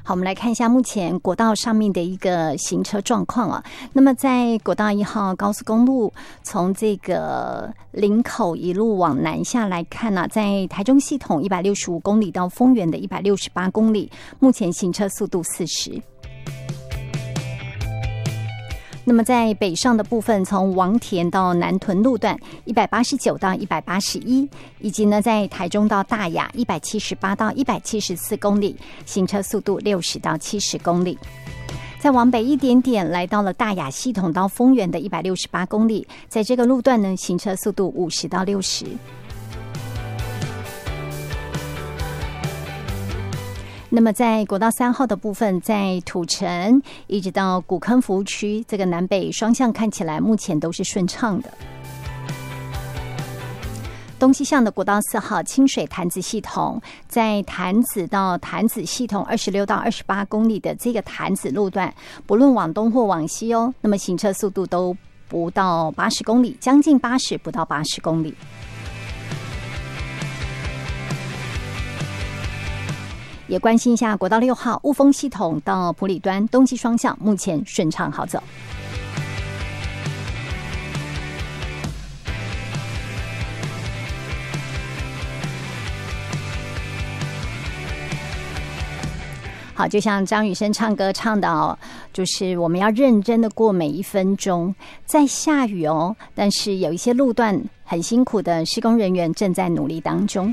好，我们来看一下目前国道上面的一个行车状况啊。那么在国道1号高速公路，从这个林口一路往南下来看呢，在台中系统165公里到丰原的168公里，目前行车速度40。那么在北上的部分，从王田到南屯路段189到181，以及呢在台中到大雅178到174公里，行车速度60到70公里。再往北一点点，来到了大雅系统到丰原的168公里，在这个路段呢，行车速度50到60。那么在国道3号的部分，在土城一直到古坑服务区，这个南北双向看起来目前都是顺畅的。东西向的国道4号清水潭子系统，在潭子到潭子系统26到28公里的这个潭子路段，不论往东或往西哦，那么行车速度都不到80公里，将近80，不到80公里。也关心一下国道6号雾峰系统到埔里端东西双向，目前顺畅好走。好，就像张雨生唱歌唱的哦，就是我们要认真的过每一分钟。在下雨哦，但是有一些路段很辛苦的施工人员正在努力当中。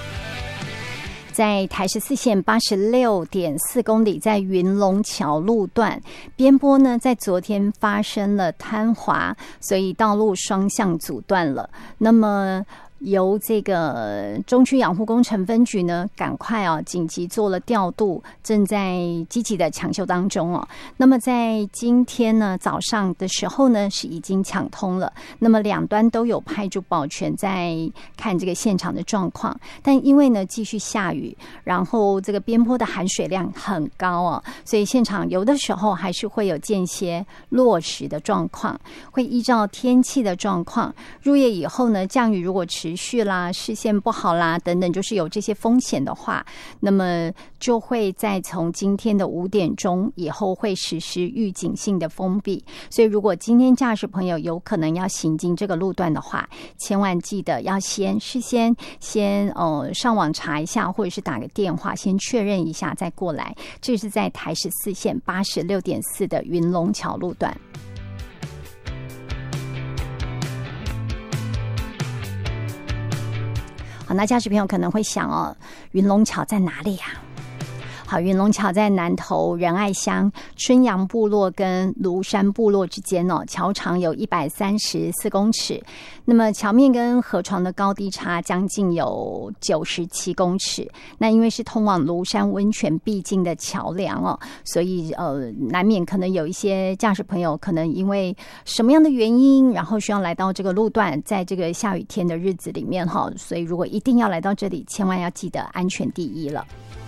在台14线86.4公里，在云龙桥路段边坡呢，在昨天发生了坍滑，所以道路双向阻断了。那么由这个中区养护工程分局呢，赶快紧急做了调度，正在积极的抢修当中哦。那么在今天呢早上的时候呢，是已经抢通了。那么两端都有派驻保全在看这个现场的状况，但因为呢继续下雨，然后这个边坡的含水量很高哦，所以现场有的时候还是会有间歇落石的状况，会依照天气的状况，入夜以后呢，降雨如果持续啦，视线不好啦等等，就是有这些风险的话，那么就会再从今天的5点钟以后会实施预警性的封闭。所以如果今天驾驶朋友有可能要行经这个路段的话，千万记得要事先上网查一下，或者是打个电话先确认一下再过来。这是在台14线86.4的云龙桥路段。好，那驾驶朋友可能会想云龙桥在哪里啊？好，云龙桥在南投仁爱乡春阳部落跟庐山部落之间桥长有134公尺，那么桥面跟河床的高低差将近有97公尺。那因为是通往庐山温泉必经的桥梁所以难免可能有一些驾驶朋友可能因为什么样的原因，然后需要来到这个路段，在这个下雨天的日子里面所以如果一定要来到这里，千万要记得安全第一了。